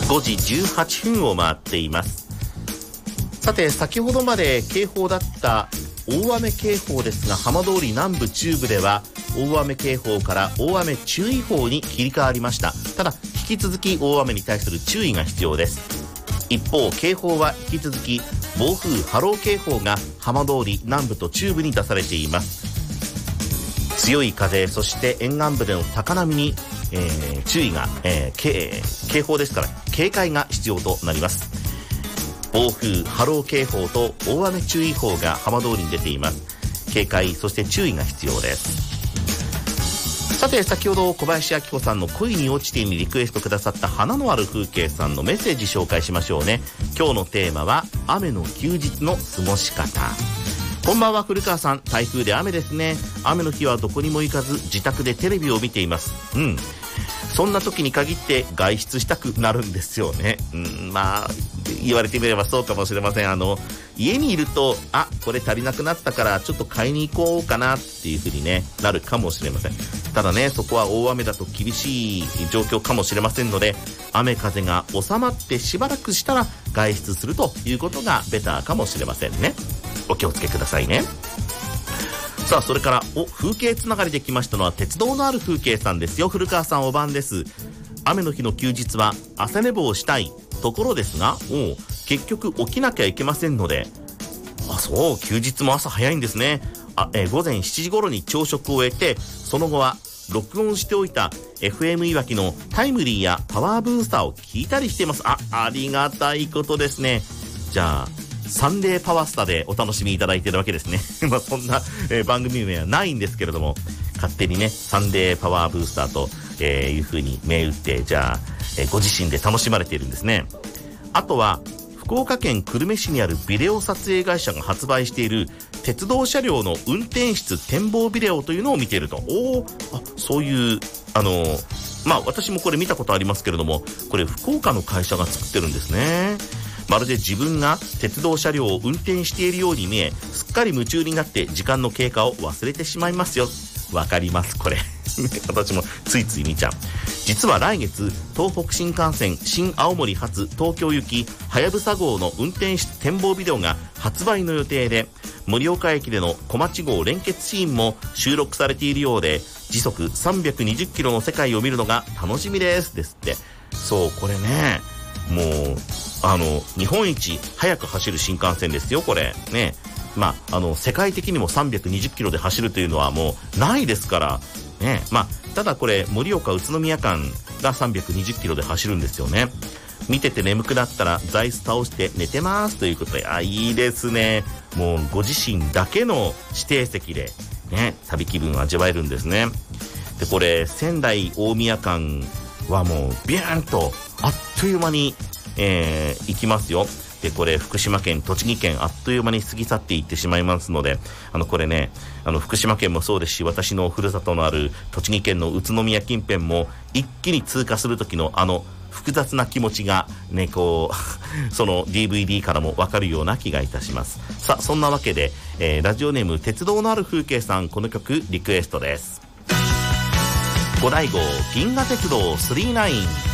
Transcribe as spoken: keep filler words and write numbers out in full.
ごじじゅうはちふんを回っています。さて、先ほどまで警報だった大雨警報ですが、浜通り南部中部では大雨警報から大雨注意報に切り替わりました。ただ引き続き大雨に対する注意が必要です。一方、警報は引き続き暴風波浪警報が浜通り南部と中部に出されています。強い風、そして沿岸部での高波に、えー、注意が、えー、警, 警報ですから警戒が必要となります。暴風波浪警報と大雨注意報が浜通りに出ています。警戒、そして注意が必要です。さて、先ほど小林明子さんの恋に落ちてにリクエストくださった花のある風景さんのメッセージ紹介しましょうね。今日のテーマは雨の休日の過ごし方。こんばんは、古川さん。台風で雨ですね。雨の日はどこにも行かず自宅でテレビを見ています。うん、そんな時に限って外出したくなるんですよね。うん、まあ言われてみればそうかもしれません。あの家にいると、あ、これ足りなくなったからちょっと買いに行こうかなっていう風にね、なるかもしれません。ただね、そこは大雨だと厳しい状況かもしれませんので、雨風が収まってしばらくしたら外出するということがベターかもしれませんね。お気をつけくださいね。さあ、それからお風景つながりできましたのは鉄道のある風景さんですよ。古川さん、お晩です。雨の日の休日は朝寝坊したいところですが、お結局起きなきゃいけませんので、あ、そう、休日も朝早いんですね。あ、えー、午前しちじ頃に朝食を終えて、その後は録音しておいた エフエム いわきのタイムリーやパワーブースターを聞いたりしています。あ、ありがたいことですね。じゃあサンデーパワースタでお楽しみいただいているわけですね。まあそんな、えー、番組名はないんですけれども、勝手にねサンデーパワーブースターと、えー、いう風に銘打って、じゃあ、えー、ご自身で楽しまれているんですね。あとは福岡県久留米市にあるビデオ撮影会社が発売している鉄道車両の運転室展望ビデオというのを見ていると、おあ、そういうあのー、まあ私もこれ見たことありますけれども、これ福岡の会社が作ってるんですね。まるで自分が鉄道車両を運転しているように見え、すっかり夢中になって時間の経過を忘れてしまいますよ。わかります、これ。私もついつい見ちゃう。実は来月、東北新幹線新青森発東京行きはやぶさ号の運転室展望ビデオが発売の予定で、盛岡駅での小町号連結シーンも収録されているようで、時速さんびゃくにじゅっキロの世界を見るのが楽しみですですって。そう、これね、もうあの日本一速く走る新幹線ですよ、これね。まああの世界的にもさんびゃくにじゅっキロで走るというのはもうないですからね。まあただこれ盛岡宇都宮間がさんびゃくにじゅっキロで走るんですよね。見てて眠くなったら座椅子倒して寝てますということで、あ、いいですね。もうご自身だけの指定席でね、旅気分を味わえるんですね。でこれ仙台大宮間はもうビューンとあっという間に、えー、行きますよ。でこれ福島県栃木県あっという間に過ぎ去っていってしまいますので、あのこれね、あの福島県もそうですし、私のふるさとのある栃木県の宇都宮近辺も一気に通過する時のあの複雑な気持ちがね、こうその ディーブイディー からも分かるような気がいたします。さあそんなわけで、えー、ラジオネーム鉄道のある風景さん、この曲リクエストです。五大号銀河鉄道さんじゅうきゅう